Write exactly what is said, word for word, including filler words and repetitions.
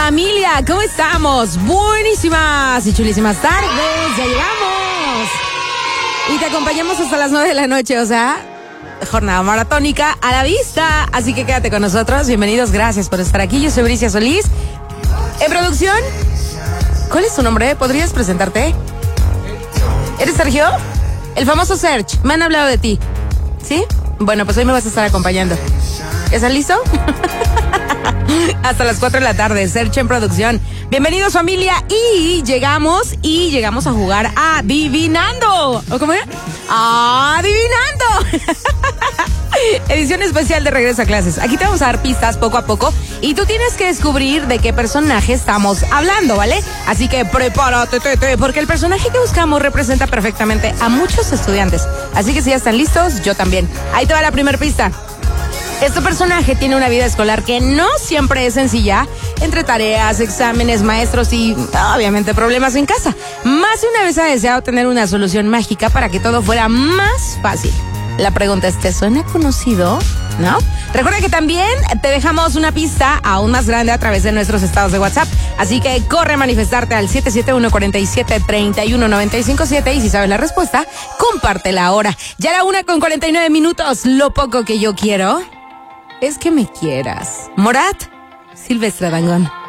Familia, ¿cómo estamos? Buenísimas y chulísimas tardes, ya llegamos. Y te acompañamos hasta las nueve de la noche, o sea, jornada maratónica a la vista. Así que quédate con nosotros, bienvenidos, gracias por estar aquí. Yo soy Bricia Solís. En producción, ¿cuál es tu nombre? ¿Podrías presentarte? ¿Eres Sergio? El famoso Serge, me han hablado de ti. ¿Sí? Bueno, pues hoy me vas a estar acompañando. ¿Estás listo? Hasta las cuatro de la tarde, Serge en producción. Bienvenidos, familia, y llegamos, y llegamos a jugar a Adivinando. ¿O cómo era? ¡Adivinando! Edición especial de Regreso a Clases. Aquí te vamos a dar pistas poco a poco y tú tienes que descubrir de qué personaje estamos hablando, ¿vale? Así que prepárate, tete, porque el personaje que buscamos representa perfectamente a muchos estudiantes. Así que si ya están listos, yo también. Ahí te va la primera pista. Este personaje tiene una vida escolar que no siempre es sencilla, entre tareas, exámenes, maestros y, obviamente, problemas en casa. Más de una vez ha deseado tener una solución mágica para que todo fuera más fácil. La pregunta es, ¿te suena conocido? ¿No? Recuerda que también te dejamos una pista aún más grande a través de nuestros estados de WhatsApp. Así que corre a manifestarte al siete siete uno, cuatro siete, tres uno nueve cinco siete y si sabes la respuesta, compártela ahora. Ya la una con cuarenta y nueve minutos. Lo poco que yo quiero es que me quieras. Morat, Silvestre Dangond.